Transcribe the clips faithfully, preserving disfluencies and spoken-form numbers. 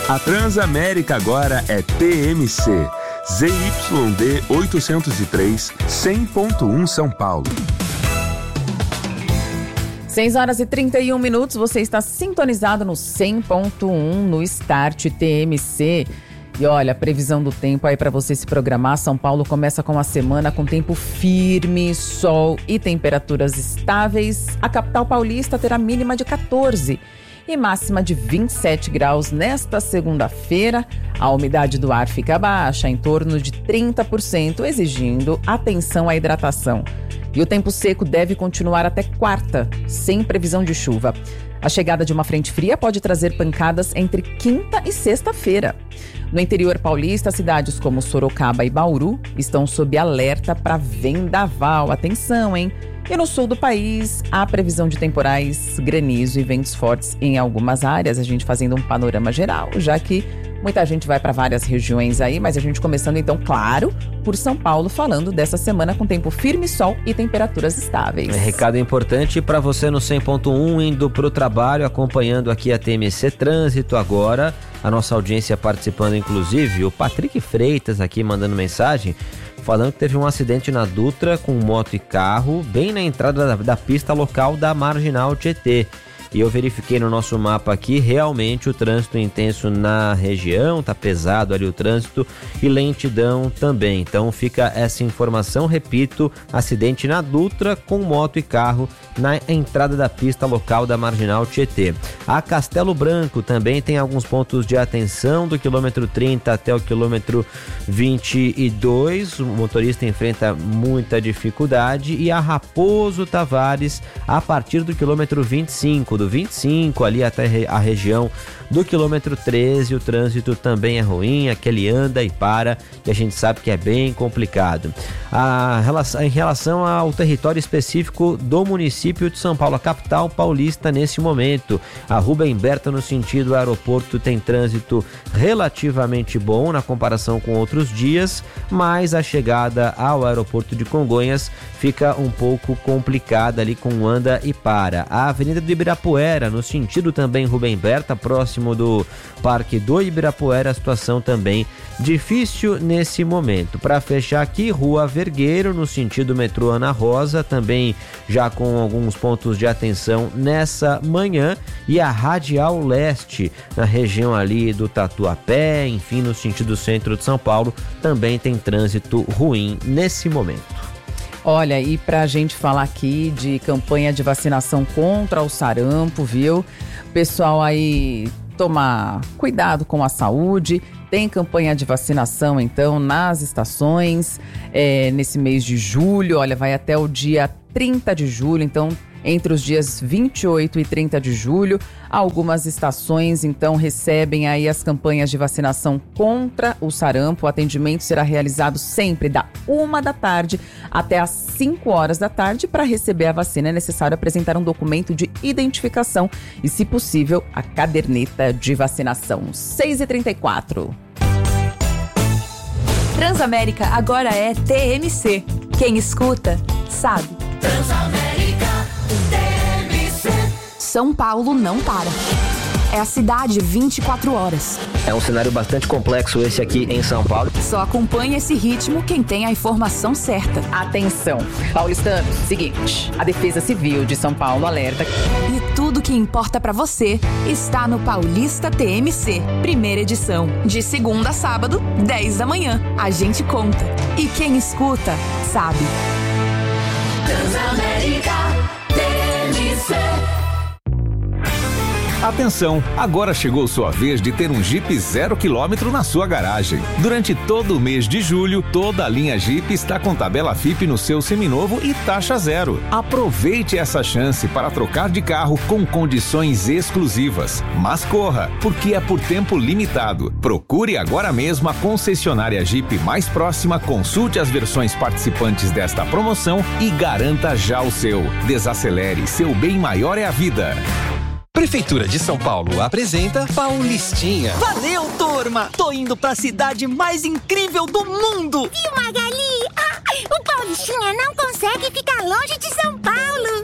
A Transamérica agora é T M C. Z Y D oitocentos e três, cem ponto um São Paulo. seis horas e trinta e um minutos, você está sintonizado no cem ponto um no Start T M C. E olha, a previsão do tempo aí para você se programar. São Paulo começa com a semana com tempo firme, sol e temperaturas estáveis. A capital paulista terá mínima de quatorze e máxima de vinte e sete graus nesta segunda-feira. A umidade do ar fica baixa, em torno de trinta por cento, exigindo atenção à hidratação. E o tempo seco deve continuar até quarta, sem previsão de chuva. A chegada de uma frente fria pode trazer pancadas entre quinta e sexta-feira. No interior paulista, cidades como Sorocaba e Bauru estão sob alerta para vendaval. Atenção, hein? E no sul do país, há previsão de temporais, granizo e ventos fortes em algumas áreas. A gente fazendo um panorama geral, já que muita gente vai para várias regiões aí, mas a gente começando então, claro, por São Paulo, falando dessa semana com tempo firme, sol e temperaturas estáveis. É, recado importante para você no cem ponto um, indo para o trabalho, acompanhando aqui a T M C Trânsito agora. A nossa audiência participando, inclusive, o Patrick Freitas aqui mandando mensagem, falando que teve um acidente na Dutra com moto e carro, bem na entrada da, da pista local da Marginal Tietê. E eu verifiquei no nosso mapa aqui, realmente o trânsito intenso na região, tá pesado ali o trânsito e lentidão também. Então fica essa informação, repito, acidente na Dutra com moto e carro na entrada da pista local da Marginal Tietê. A Castelo Branco também tem alguns pontos de atenção, do quilômetro trinta até o quilômetro vinte e dois, o motorista enfrenta muita dificuldade. E a Raposo Tavares, a partir do quilômetro vinte e cinco, do vinte e cinco ali até a região do quilômetro treze, o trânsito também é ruim, aquele anda e para, e a gente sabe que é bem complicado. A relação, em relação ao território específico do município de São Paulo, a capital paulista nesse momento, a Rubem Berta no sentido aeroporto tem trânsito relativamente bom na comparação com outros dias, mas a chegada ao aeroporto de Congonhas fica um pouco complicada ali com anda e para. A Avenida do Ibirapuera no sentido também Rubem Berta, próximo do Parque do Ibirapuera, a situação também difícil nesse momento. Para fechar aqui, Rua Vergueiro no sentido metrô Ana Rosa, também já com alguns pontos de atenção nessa manhã, e a Radial Leste na região ali do Tatuapé, enfim, no sentido centro de São Paulo, também tem trânsito ruim nesse momento. Olha, e pra gente falar aqui de campanha de vacinação contra o sarampo, viu? Pessoal aí tomar cuidado com a saúde. Tem campanha de vacinação, então, nas estações, é, nesse mês de julho. Olha, vai até o dia trinta de julho, então, entre os dias vinte e oito e trinta de julho, algumas estações, então, recebem aí as campanhas de vacinação contra o sarampo. O atendimento será realizado sempre da uma da tarde até às cinco horas da tarde. Para receber a vacina é necessário apresentar um documento de identificação e, se possível, a caderneta de vacinação. seis e trinta e quatro. Transamérica agora é T M C. Quem escuta, sabe. Transamérica, T M C. São Paulo não para. É a cidade vinte e quatro horas. É um cenário bastante complexo esse aqui em São Paulo. Só acompanha esse ritmo quem tem a informação certa. Atenção, paulistanos, seguinte, a Defesa Civil de São Paulo alerta. E tudo que importa pra você está no Paulista T M C, primeira edição, de segunda a sábado, dez da manhã. A gente conta. E quem escuta, sabe. Transamérica, T M C. Atenção, agora chegou sua vez de ter um Jeep zero quilômetro na sua garagem. Durante todo o mês de julho, toda a linha Jeep está com tabela F I P no seu seminovo e taxa zero. Aproveite essa chance para trocar de carro com condições exclusivas. Mas corra, porque é por tempo limitado. Procure agora mesmo a concessionária Jeep mais próxima, consulte as versões participantes desta promoção e garanta já o seu. Desacelere, seu bem maior é a vida. Prefeitura de São Paulo apresenta Paulistinha. Valeu, turma! Tô indo pra cidade mais incrível do mundo! Viu, Magali? Ah, o Paulistinha não consegue ficar longe de São Paulo!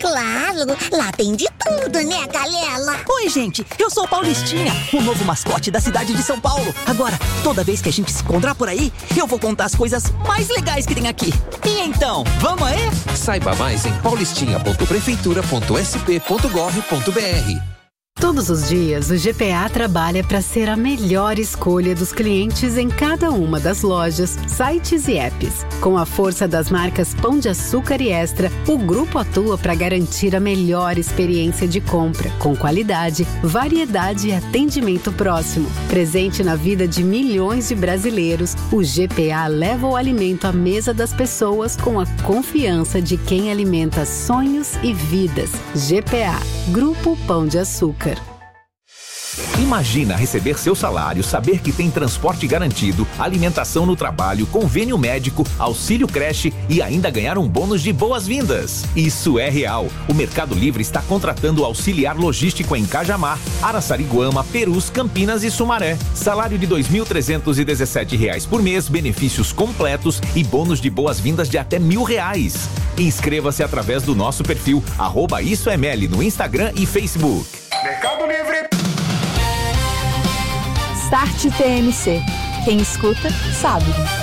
Claro, lá tem de tudo, né, galera? Oi, gente, eu sou o Paulistinha, o novo mascote da cidade de São Paulo. Agora, toda vez que a gente se encontrar por aí, eu vou contar as coisas mais legais que tem aqui. E então, vamos aí? Saiba mais em paulistinha ponto prefeitura ponto s p ponto gov ponto b r. Todos os dias, o G P A trabalha para ser a melhor escolha dos clientes em cada uma das lojas, sites e apps. Com a força das marcas Pão de Açúcar e Extra, o grupo atua para garantir a melhor experiência de compra, com qualidade, variedade e atendimento próximo. Presente na vida de milhões de brasileiros, o G P A leva o alimento à mesa das pessoas com a confiança de quem alimenta sonhos e vidas. G P A, Grupo Pão de Açúcar. Imagina receber seu salário, saber que tem transporte garantido, alimentação no trabalho, convênio médico, auxílio creche e ainda ganhar um bônus de boas-vindas. Isso é real. O Mercado Livre está contratando auxiliar logístico em Cajamar, Araçariguama, Perus, Campinas e Sumaré. Salário de dois mil trezentos e dezessete reais por mês, benefícios completos e bônus de boas-vindas de até mil reais. Inscreva-se através do nosso perfil arroba Isso é Meli no Instagram e Facebook. Mercado Livre. Start T M C. Quem escuta, sabe.